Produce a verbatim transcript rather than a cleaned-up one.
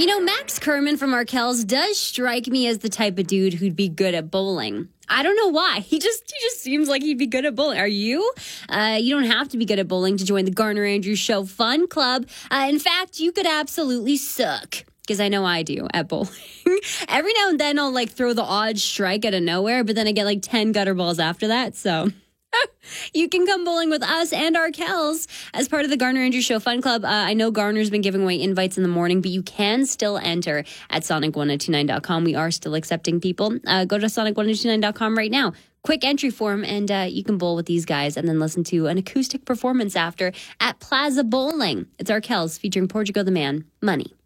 You know, Max Kerman from Arkells does strike me as the type of dude who'd be good at bowling. I don't know why. He just he just seems like he'd be good at bowling. Are you? Uh, you don't have to be good at bowling to join the Garner Andrews Show Fun Club. Uh, in fact, you could absolutely suck. Because I know I do at bowling. Every now and then I'll like throw the odd strike out of nowhere, but then I get like ten gutter balls after that. So you can come bowling with us and Arkells as part of the Garner Andrews Show Fun Club. Uh, I know Garner's been giving away invites in the morning, but you can still enter at sonic ten twenty-nine dot com. We are still accepting people. Uh, go to sonic ten twenty-nine dot com right now. Quick entry form, and uh, you can bowl with these guys and then listen to an acoustic performance after at Plaza Bowling. It's Arkells featuring Portugal the Man, Money.